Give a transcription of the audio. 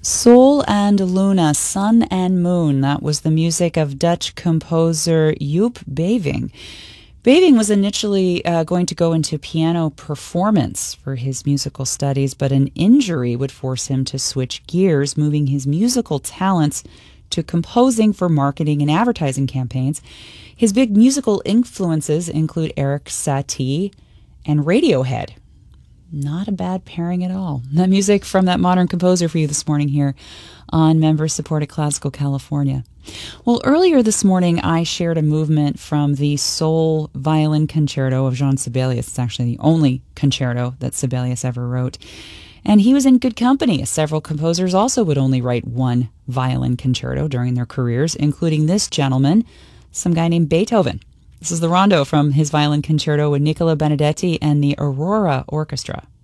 Sol and Luna, Sun and Moon. That was the music of Dutch composer Joop Beving. Beving was initially going to go into piano performance for his musical studies, but an injury would force him to switch gears, moving his musical talents to composing for marketing and advertising campaigns. His big musical influences include Erik Satie and Radiohead. Not a bad pairing at all. That music from that modern composer for you this morning here on member-supported Classical California. Well, earlier this morning, I shared a movement from the Sol Violin Concerto of Jean Sibelius. It's actually the only concerto that Sibelius ever wrote. And he was in good company. Several composers also would only write one violin concerto during their careers, including this gentleman, some guy named Beethoven. This is the rondo from his violin concerto with Nicola Benedetti and the Aurora Orchestra.